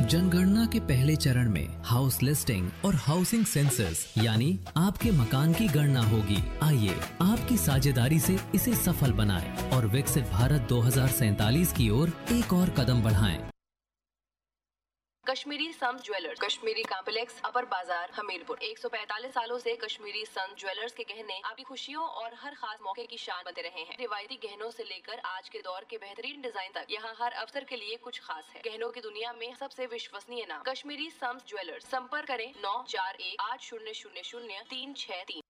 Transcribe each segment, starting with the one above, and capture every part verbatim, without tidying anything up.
जनगणना के पहले चरण में हाउस लिस्टिंग और हाउसिंग सेंसस यानी आपके मकान की गणना होगी। आइए आपकी साझेदारी से इसे सफल बनाएं और विकसित भारत दो हज़ार सैंतालीस की ओर एक और कदम बढ़ाएं। कश्मीरी संत ज्वेलर्स, कश्मीरी कॉम्प्लेक्स, अपर बाजार, हमीरपुर। एक सौ पैंतालीस सालों से कश्मीरी संत ज्वेलर्स के गहने आपकी खुशियों और हर खास मौके की शान बनते रहे हैं। रिवायती गहनों से लेकर आज के दौर के बेहतरीन डिजाइन तक, यहाँ हर अवसर के लिए कुछ खास है। गहनों की दुनिया में सबसे विश्वसनीय नाम कश्मीरी संत ज्वेलर्स। संपर्क करें नौ चार एक आठ शून्य शून्य शून्य तीन छह तीन।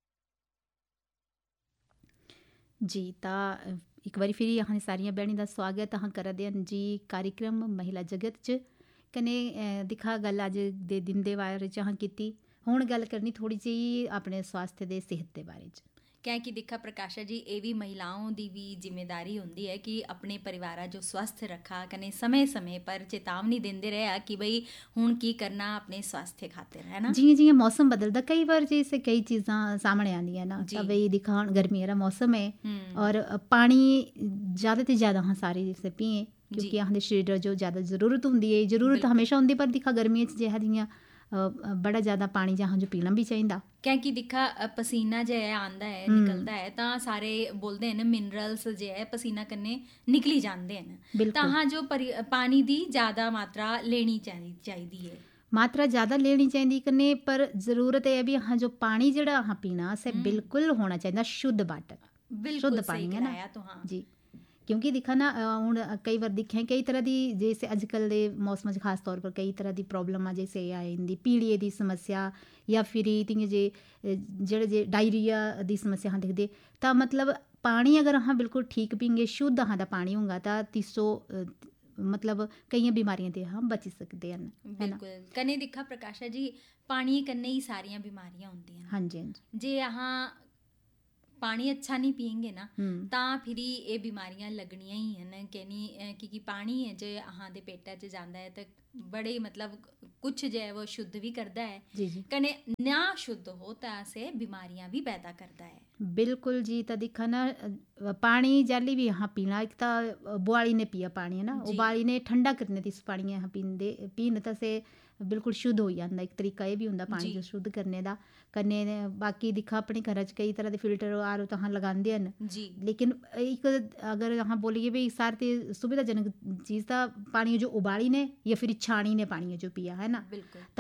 जी ता एक बारी फिर यहाँ सारिया भैनी का स्वागत अहाँ करदे हैं जी कार्यक्रम महिला जगत च कने दिखा गल अज दे दिन दे बारे च अहाँ कीती। हुण गल करनी थोड़ी जी अपने स्वास्थ्य दे सेहत दे बारे च क्योंकि दिखा प्रकाशा जी ये भी महिलाओं की भी जिम्मेदारी होंदी है कि अपने परिवार जो स्वस्थ रखा कने समय समय पर चेतावनी देंदे रहे कि भाई हुण की करना अपने स्वास्थ्य खातिर है ना। जियां जियां मौसम बदलदा कई बार जैसे कई चीज़ां सामने आंदियां ना तो भाई दिखा गर्मी दा मौसम है और पानी ज़्यादा तो ज़्यादा हाँ सारे जैसे पिए क्योंकि अहां शरीर जो ज़्यादा जरूरत होंदी है जरूरत हमेशा होंदी पर दिखा गर्मियों च जिहा जियां बड़ा ज़्यादा पानी जहाँ जो पीना भी चाहिए क्योंकि दिखा पसीना जो है आंदा है निकलता है तो सारे बोलते हैं मिनरल्स जो है पसीना करने निकली जाते हैं तो हाँ जो पानी की ज़्यादा मात्रा लेनी चाहिए है मात्रा ज़्यादा लेनी चाहिए कने पर जरूरत है भी हाँ जो पानी जड़ा हाँ पीना से बिल्कुल होना चाहिए शुद्ध वाटर शुद्ध पानी है ना तो हाँ जी क्योंकि दिखा ना हूँ कई बार दिखे कई तरह की जैसे अजकल के मौसम खास तौर पर कई तरह की प्रॉब्लम आ जैसे आई पीड़िए की समस्या या फिर तियां जे जेड़े जे डायरिया की समस्या हाँ दिखते तो मतलब पानी अगर अहाँ बिल्कुल ठीक पीएंगे शुद्ध अहाँ का पानी होगा तो तीसो मतलब कई बीमारियां ते हम बची सकते हैं। बिल्कुल कने दिखा प्रकाशा जी पानी कन्ने ही सारिया बीमारियां होंदी हैं। हाँ जी हाँ जी जे अहाँ पानी अच्छा नहीं पियेंगे ना तो फिर ये बीमारियां लगनियां ही हैं कहनी क्योंकि पानी है जो अहाँ दे पेटा च जाता है तो बड़े मतलब कुछ जो है वो शुद्ध भी करता है जी जी कने ना शुद्ध हो तो से बीमारियां भी पैदा करता है। बिल्कुल जी तो दिखा ना पानी जाली भी यहाँ पीना एक तो बुआली ने पिया पानी है ना उबाली ने ठंडा करने इस पानी यहाँ पींदे पीन तो से बिल्कुल शुद्ध हो जाता एक तरीका ये भी होंगे पानी जो शुद्ध करने का कन्ने बाकी दिखा अपने घर च कई तरह के फिल्टर आर तो हाँ लगाते हैं जी लेकिन एक अगर हाँ बोलिए भी सारे सुविधाजनक चीज़ तो पानी जो उबाली ने या फिर छानी ने पानी जो पिया है ना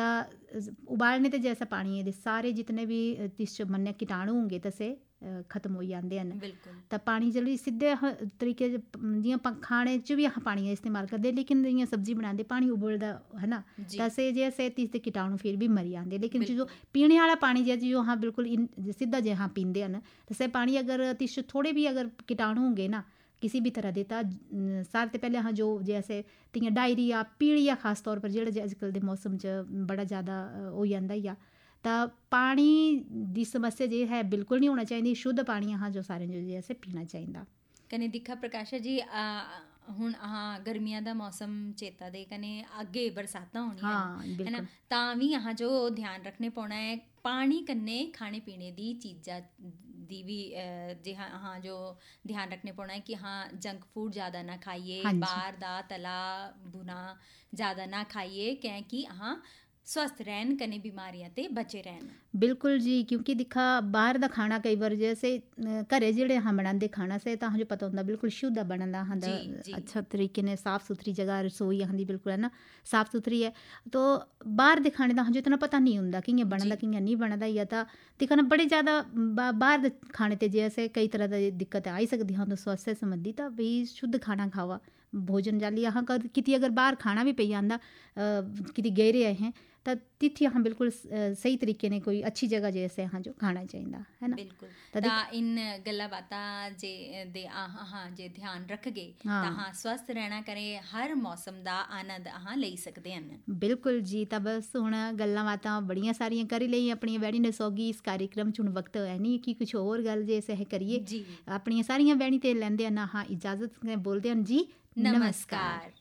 तो उबालने तो जैसा पानी है सारे जितने भी तिस मन्ने कीटाणु होंगे तो से खत्म हो जाते हैं तो पानी जल्दी सीधे तरीके जियां खाने च भी अहाँ पानी इस्तेमाल करते लेकिन जियां सब्जी बनाते पानी उबलता है ना तो से जैसे तीस कीटाणु फिर भी मरी जाते लेकिन जो पीने वाला पानी जैसे जो हाँ बिल्कुल सीधा जो हाँ पीते हैं तो से पानी अगर तिस थोड़े भी अगर कीटाणु होंगे ना किसी भी तरह देता सारे पहले हाँ जो जैसे तियां डायरिया पीड़िया खास तौर पर जेह्ड़े अजकल के मौसम च बड़ा ज़्यादा हो जाता ही आ तो पानी की समस्या जो है बिल्कुल नहीं होना चाहिए शुद्ध पानी हाँ जो सारे जो जैसे पीना चाहिए। कने दिखा प्रकाशा जी हुण हाँ गर्मियां दा मौसम चेता दे कने अगे बरसातां होनी हाँ, है ना तां भी यहाँ जो ध्यान रखने पौना है पानी कन्ने खाने पीने दी चीज़ां दी भी जी हाँ हाँ जो ध्यान रखने पौना है कि हाँ जंक फूड ज़्यादा ना खाइए हाँ बाहर दा तला भुना ज़्यादा ना खाइए क्योंकि हाँ स्वस्थ रहन कने बीमारियां ते बचे रहन। बिल्कुल जी क्योंकि दिखा बाहर दा खाना कई बार जैसे घरे जेड़े हाँ बनाते खाना से तो जो पता होंगे बिल्कुल शुद्ध बनता हाँ अच्छा तरीके ने साफ सुथरी जगह रसोई हाँ बिल्कुल है ना साफ सुथरी है तो बाहर दे खाने का हाँ जो इतना पता नहीं होंगे कि बनता कि नहीं बनता या तो दिखाना बड़े ज़्यादा बाहर खाने ते जैसे कई तरह की दिक्कत आई सकती हाँ तो स्वास्थ्य संबंधी तो भाई शुद्ध खाना खावा भोजन जाली यहाँ कर कितनी अगर बाहर खाना भी पी आंदा कितनी गए रहे हैं तो तिथि यहाँ बिल्कुल सही तरीके ने कोई अच्छी जगह जैसे हाँ जो खाना चाहिए है ना बिल्कुल ता इन गल्ला बातां जे दे हाँ जे ध्यान रख गए हाँ। तो हाँ स्वस्थ रहना करे हर मौसम का आनंद हाँ ले सकते हैं। बिल्कुल जी तो बस हुण गल्लां बातां बड़ियां सारियां करी लई अपनी बैणी ने सौगी इस कार्यक्रम च हुण वक्त है नहीं कि कुछ होर गल जैसे है करिए अपनी सारियां बैणी ते लैंदे ना हाँ इजाजत बोलते हैं जी नमस्कार।